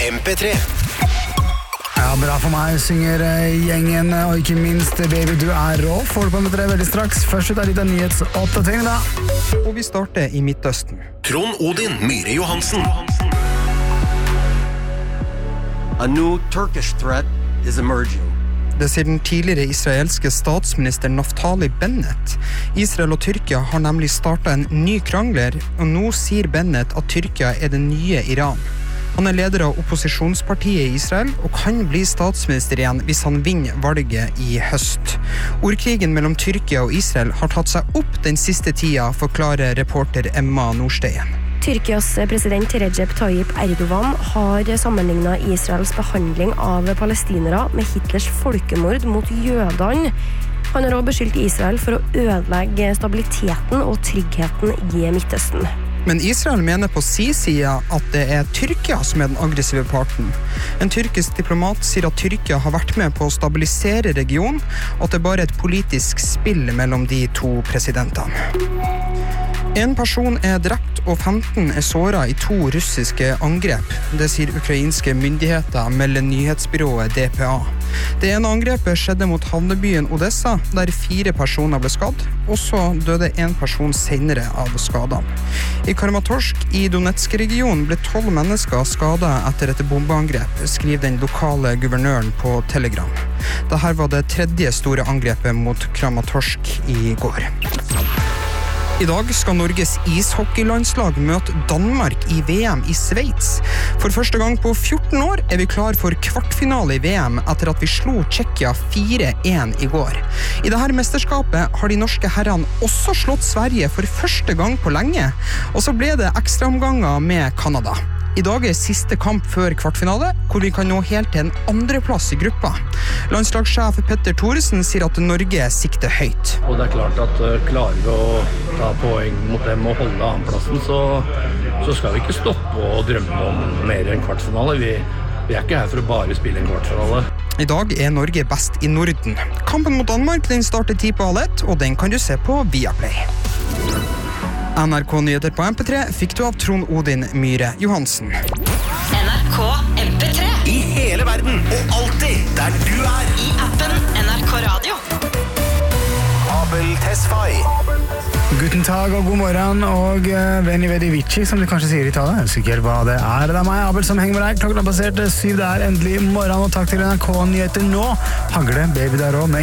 MP3. Ja, bra for meg, synger gjengen, og ikke minst Baby, du er rå. Får du på MP3 veldig straks. Først ut er litt av nyhetsoppdatering da. Og vi starter i Midtøsten. Trond Odin Myhre Johansen. A new Turkish threat is emerging. Det sier den tidligere israelske statsminister Naftali Bennett. Israel og Tyrkia har nemlig startet en ny krangler, og nå sier Bennett at Tyrkia er det nye Iran. Han er leder av opposisjonspartiet i Israel og kan bli statsminister igjen hvis han vinner valget i høst. Ordkrigen mellom Tyrkia og Israel har tatt seg opp den siste tida, forklarer reporter Emma Nordsteien. Tyrkias president Recep Tayyip Erdogan har sammenlignet Israels behandling av palestinere med Hitlers folkemord mot jødene. Han har også beskyldt Israel for å ødelegge stabiliteten og tryggheten i Midtøsten. Men Israel mener på sin side at det er Tyrkia som er den aggressive parten. En tyrkisk diplomat sier at Tyrkia har vært med på å stabilisere regionen, og at det bare er et politisk spill mellom de to presidentene. En person er drept og 15 er såret i 2 russiske angrep. Det sier ukrainske myndigheter, melder nyhetsbyrået DPA. Det ene angrepet skjedde mot havnebyen Odessa, der 4 personer ble skadd. Og så døde en person senere av skadene. I Kramatorsk i Donetsk-regionen ble 12 mennesker skadet etter et bombeangrep, skriver den lokale guvernøren på Telegram. Dette var det 3. store angrepet mot Kramatorsk i går. I dag skal Norges ishockeylandslag møte Danmark i VM i Sveits. For første gang på 14 år er vi klar for kvartfinale i VM etter at vi slo Tsjekkia 4-1 i går. I dette mesterskapet har de norske herrene også slått Sverige for første gang på lenge, og så ble det ekstraomganger med Kanada. I dag er siste kamp før kvartfinale, hvor vi kan nå helt til en 2. plass i gruppa. Landslagssjef Petter Thoresen sier at Norge sikter høyt. Og det er klart at klarer vi å ta poeng mot dem og holde annenplassen, så skal vi ikke stoppe og drømme om mer enn kvartfinale. Vi er ikke her for å bare spille en kvartfinale. I dag er Norge best i Norden. Kampen mot Danmark den starter 10:30, og den kan du se på Viaplay. NRK-nyheter på MP3 fikk du av Trond Odin Myhre Johansen. NRK MP3. I hele verden, og alltid der du er. I appen NRK Radio. Abel Tesfaye. Guten Tag og god morgen, og Veni Vedi Vici, som de kanskje sier i Italia. Jeg er sikker hva det er. Det er meg, Abel, som henger med deg. Klokken er passert 7, det er endelig morgen, og takk til NRK-nyheter nå. Hagler Baby der også, med